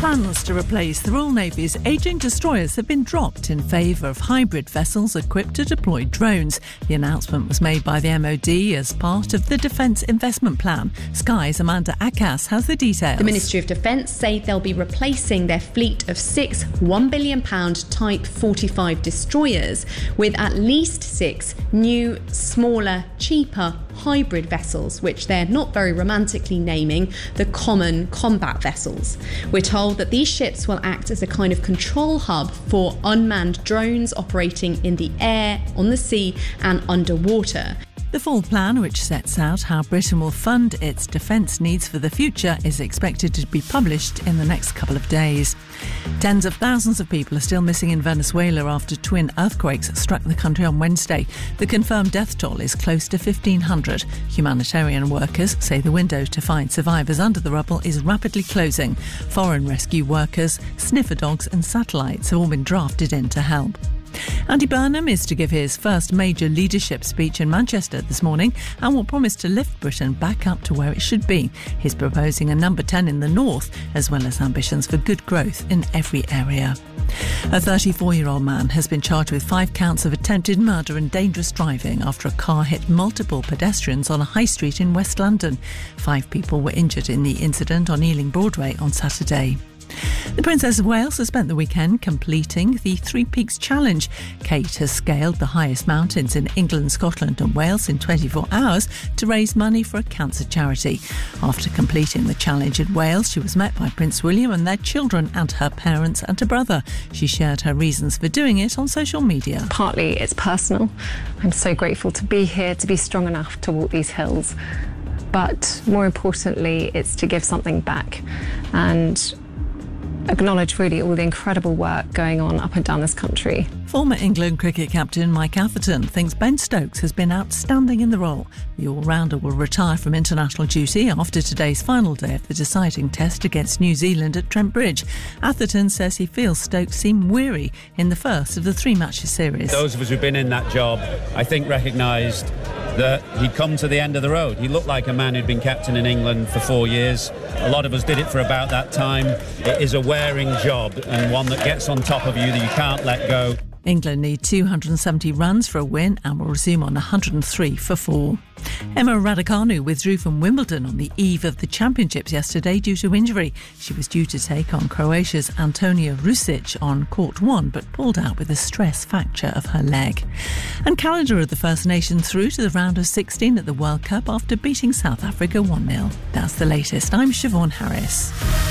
Plans to replace the Royal Navy's ageing destroyers have been dropped in favour of hybrid vessels equipped to deploy drones. The announcement was made by the MOD as part of the Defence Investment Plan. Sky's Amanda Akas has the details. The Ministry of Defence say they'll be replacing their fleet of 6 £1 billion Type 45 destroyers with at least 6 new, smaller, cheaper hybrid vessels, which they're not very romantically naming the Common Combat Vessels. We're told that these ships will act as a kind of control hub for unmanned drones operating in the air, on the sea and underwater. The full plan, which sets out how Britain will fund its defence needs for the future, is expected to be published in the next couple of days. Tens of thousands of people are still missing in Venezuela after twin earthquakes struck the country on Wednesday. The confirmed death toll is close to 1,500. Humanitarian workers say the window to find survivors under the rubble is rapidly closing. Foreign rescue workers, sniffer dogs and satellites have all been drafted in to help. Andy Burnham is to give his first major leadership speech in Manchester this morning and will promise to lift Britain back up to where it should be. He's proposing a number 10 in the north, as well as ambitions for good growth in every area. A 34-year-old man has been charged with 5 counts of attempted murder and dangerous driving after a car hit multiple pedestrians on a high street in West London. 5 people were injured in the incident on Ealing Broadway on Saturday. The Princess of Wales has spent the weekend completing the Three Peaks Challenge. Kate has scaled the highest mountains in England, Scotland and Wales in 24 hours to raise money for a cancer charity. After completing the challenge in Wales, she was met by Prince William and their children and her parents and a brother. She shared her reasons for doing it on social media. Partly it's personal. I'm so grateful to be here, to be strong enough to walk these hills. But more importantly, it's to give something back and acknowledge really all the incredible work going on up and down this country. Former England cricket captain Mike Atherton thinks Ben Stokes has been outstanding in the role. The all-rounder will retire from international duty after today's final day of the deciding test against New Zealand at Trent Bridge. Atherton says he feels Stokes seemed weary in the first of the 3-match series. Those of us who've been in that job, I think, recognised that he'd come to the end of the road. He looked like a man who'd been captain in England for 4 years. A lot of us did it for about that time. It is a wearing job and one that gets on top of you that you can't let go. England need 270 runs for a win and will resume on 103 for 4. Emma Raducanu withdrew from Wimbledon on the eve of the championships yesterday due to injury. She was due to take on Croatia's Antonija Rusic on court 1 but pulled out with a stress fracture of her leg. And Canada are the first nation through to the round of 16 at the World Cup after beating South Africa 1-0. That's the latest. I'm Siobhan Harris.